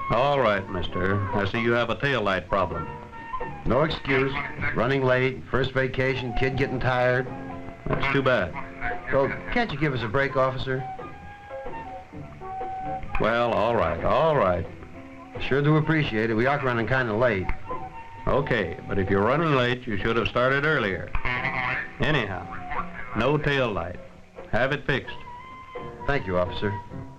All right, mister. I see you have a tail light problem. No excuse. Running late, first vacation, kid getting tired. That's too bad. So, can't you give us a break, officer? Well, all right. Sure do appreciate it. We are running kind of late. Okay, but if you're running late, you should have started earlier. Anyhow, no tail light. Have it fixed. Thank you, officer.